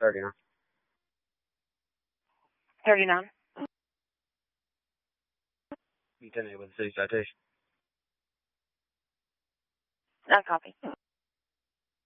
39. 39. You 10 with the city citation. I copy.